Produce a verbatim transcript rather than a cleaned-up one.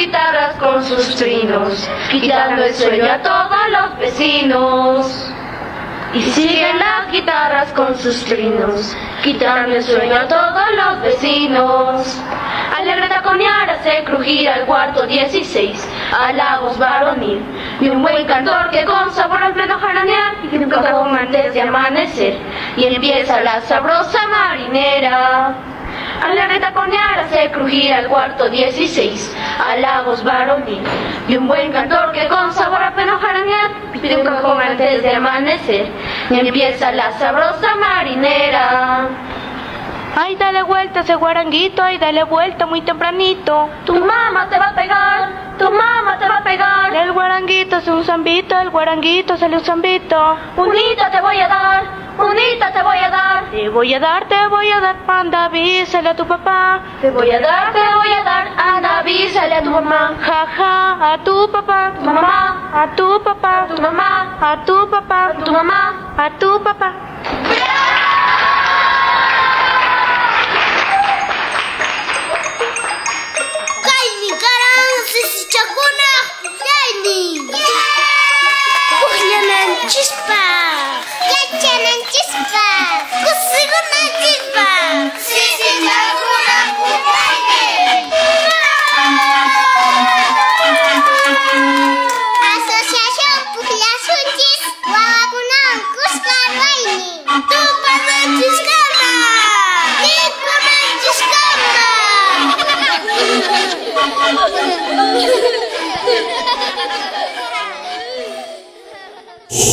guitarras con sus trinos, quitando el sueño a todos los vecinos. Y siguen las guitarras con sus trinos, quitando el sueño a todos los vecinos. Alegre taconear hace crujir al cuarto dieciséis, a la voz varonil, y un buen cantor que con sabor al pleno jaranear, y un cajón antes de amanecer, y empieza la sabrosa marinera. Alegre taconear hace crujir al cuarto dieciséis, a la voz varonil, y un buen cantor que con sabor a pleno jaranear, pide un cajón antes de amanecer, y empieza la sabrosa marinera. Ay, dale vuelta ese guaranguito, ay, dale vuelta muy tempranito. Tu mamá te va a pegar, tu mamá te va a pegar. El guaranguito es un zambito, el guaranguito sale un zambito. Unita te voy a dar, unita te voy a dar. Te voy a dar, te voy a dar, anda, avísale a tu papá. Te voy a dar, te voy a dar, anda, avísale a tu mamá. Ja, ja, a tu papá, tu mamá, a tu papá, tu mamá, a tu papá, tu mamá, a tu papá.